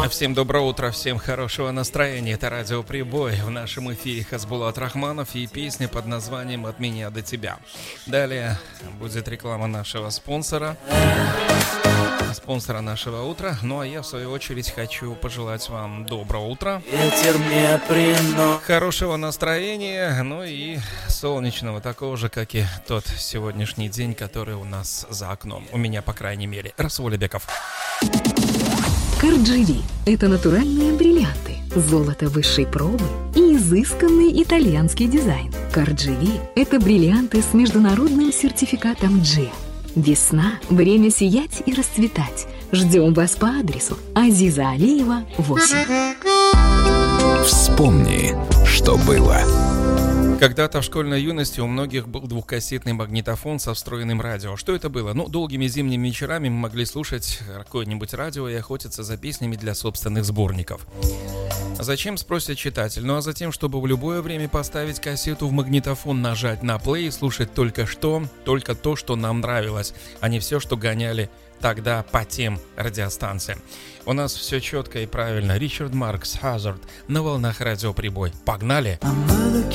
Всем доброе утро, всем хорошего настроения. Это Радио Прибой. В нашем эфире Хасбулат Рахманов и песня под названием «От меня до тебя». Далее будет реклама нашего спонсора нашего утра. Ну а я в свою очередь хочу пожелать вам доброго утра, хорошего настроения, ну и солнечного, такого же, как и тот сегодняшний день, который у нас за окном. У меня, по крайней мере. Расул Беков. Кардживи – это натуральные бриллианты, золото высшей пробы и изысканный итальянский дизайн. Кардживи – это бриллианты с международным сертификатом G. Весна – время сиять и расцветать. Ждем вас по адресу Азиза Алиева, 8. Вспомни, что было. Когда-то в школьной юности у многих был двухкассетный магнитофон со встроенным радио. Что это было? Долгими зимними вечерами мы могли слушать какое-нибудь радио и охотиться за песнями для собственных сборников. Зачем, спросит читатель? А затем, чтобы в любое время поставить кассету в магнитофон, нажать на плей и слушать только то, что нам нравилось, а не все, что гоняли тогда по тем радиостанциям. У нас все четко и правильно. Ричард Маркс, Hazard, на волнах Радио Прибой. Погнали!